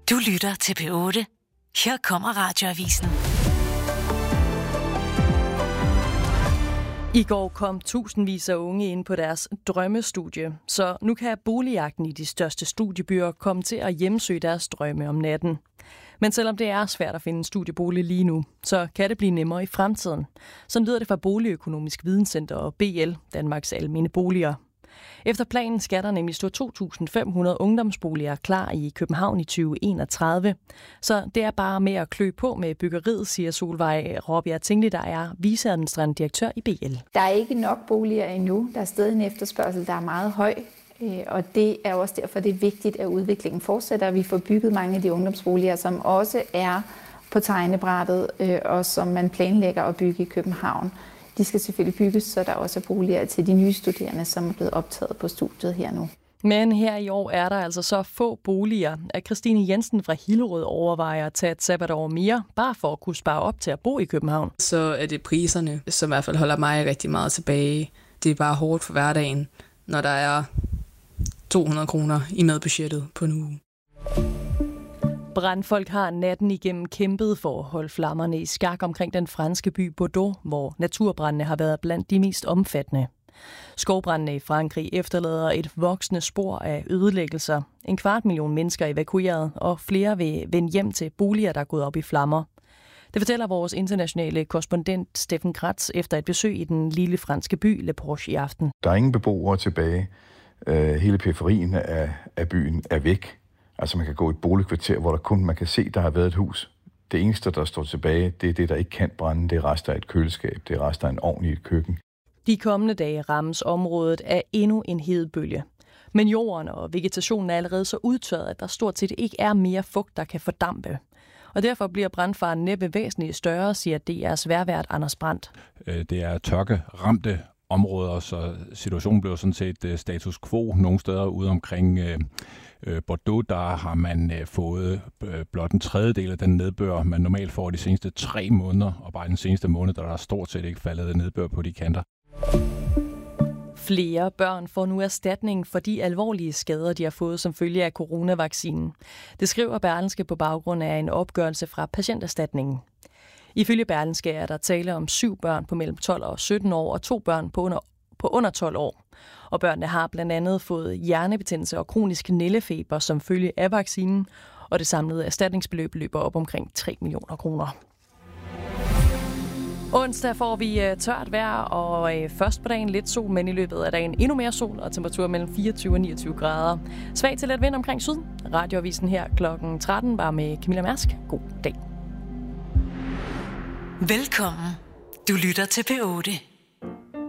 Du lytter til P8. Her kommer Radioavisen. I går kom tusindvis af unge ind på deres drømmestudie, så nu kan boligjagten i de største studiebyer komme til at hjemsøge deres drømme om natten. Men selvom det er svært at finde en studiebolig lige nu, så kan det blive nemmere i fremtiden. Sådan lyder det fra Boligøkonomisk Videnscenter og BL, Danmarks Almene Boliger. Efter planen skal der nemlig stå 2.500 ungdomsboliger klar i København i 2031. Så det er bare med at klø på med byggeriet, siger Solvej Råbjerg Tingli, der er viceadministrerende direktør i BL. Der er ikke nok boliger endnu. Der er stadig en efterspørgsel, der er meget høj. Og det er også derfor, det er vigtigt, at udviklingen fortsætter. Vi får bygget mange af de ungdomsboliger, som også er på tegnebrættet, og som man planlægger at bygge i København. De skal selvfølgelig bygges, så der også er boliger til de nye studerende, som er blevet optaget på studiet her nu. Men her i år er der altså så få boliger, at Christine Jensen fra Hillerød overvejer at tage et sabbatår mere, bare for at kunne spare op til at bo i København. Så er det priserne, som i hvert fald holder mig rigtig meget tilbage. Det er bare hårdt for hverdagen, når der er 200 kroner i madbudgettet på en uge. Brandfolk har natten igennem kæmpet for at holde flammerne i skak omkring den franske by Bordeaux, hvor naturbrændene har været blandt de mest omfattende. Skovbrændene i Frankrig efterlader et voksende spor af ødelæggelser. 250.000 mennesker er evakueret, og flere vil vende hjem til boliger, der er gået op i flammer. Det fortæller vores internationale korrespondent Steffen Kratz efter et besøg i den lille franske by Le Porche i aften. Der er ingen beboere tilbage. Hele periferien af byen er væk. Altså man kan gå i et boligkvarter, hvor man kan se, der har været et hus. Det eneste, der står tilbage, det er det, der ikke kan brænde. Det er rester af et køleskab, det er rester af en ovn i et køkken. De kommende dage rammes området af endnu en hedebølge. Men jorden og vegetationen er allerede så udtørret, at der stort set ikke er mere fugt, der kan fordampe. Og derfor bliver brandfaren næppe væsentligt større, siger DR's vejrvært Anders Brandt. Det er tørkeramte områder, så situationen bliver sådan set status quo. Nogle steder ude omkring Bordeaux, der har man fået blot en tredjedel af den nedbør, man normalt får de seneste 3 måneder, og bare den seneste måned, der er stort set ikke faldet nedbør på de kanter. Flere børn får nu erstatning for de alvorlige skader, de har fået som følge af coronavaccinen. Det skriver Berlingske på baggrund af en opgørelse fra Patienterstatningen. Ifølge Berlingske er der tale om 7 børn på mellem 12 og 17 år og 2 børn på under 12 år. Og børnene har blandt andet fået hjernebetændelse og kronisk nældefeber som følge af vaccinen, og det samlede erstatningsbeløb løber op omkring 3 millioner kroner. Onsdag får vi tørt vejr, og først på dagen lidt sol, men i løbet af dagen endnu mere sol og temperaturer mellem 24 og 29 grader. Svag til let vind omkring syden. Radioavisen her kl. 13 var med Camilla Mærsk. God dag. Velkommen. Du lytter til P8.